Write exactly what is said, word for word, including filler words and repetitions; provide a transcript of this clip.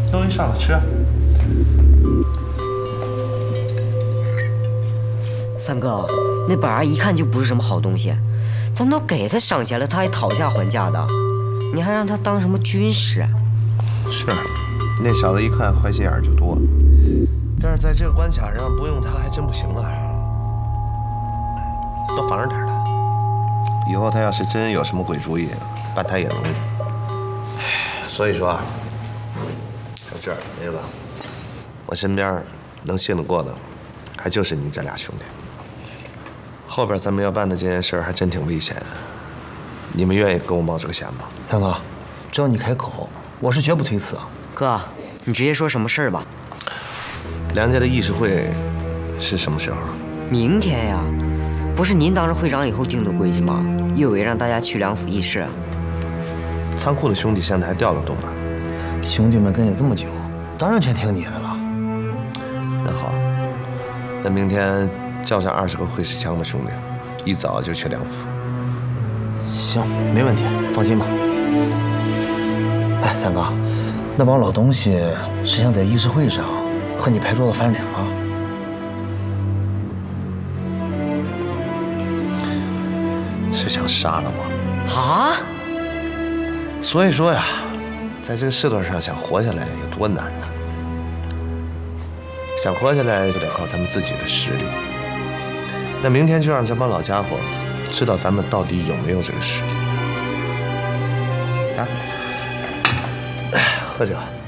终于上了车。 三哥，那板儿一看就不是什么好东西，咱都给他赏钱了，他还讨价还价的，你还让他当什么军师？ 是，那小子一看坏心眼儿就多，但是在这个关卡上不用他还真不行啊。多防着点他，以后他要是真有什么鬼主意，办他也容易。所以说啊，在这儿梅子，我身边能信得过的，还就是你这俩兄弟。后边咱们要办的这件事还真挺危险，你们愿意跟我冒这个险吗？ 三哥，只要你开口，我是绝不推辞。 哥，你直接说什么事儿吧。 梁家的议事会是什么时候？ 明天呀，不是您当上会长以后定的规矩吗？又委让大家去梁府议事。 仓库的兄弟现在还调得动呢。 兄弟们跟你这么久，当然全听你的了。 那好，那明天叫上二十个会使枪的兄弟，一早就去梁府。 行，没问题，放心吧。哎，三哥，那帮老东西是想在议事会上和你拍桌子翻脸吗？ 是想杀了我啊？ 所以说呀，在这个世道上想活下来有多难呢？想活下来就得靠咱们自己的实力。那明天就让这帮老家伙知道咱们到底有没有这个实力。啊，喝酒。